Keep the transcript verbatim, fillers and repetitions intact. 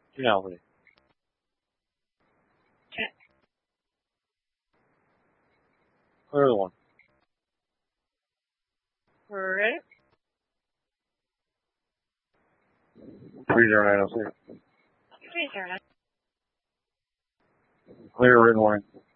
Reality. Okay. Clear the one. We're ready? three zero nine oh three. three zero nine. Clear written warning.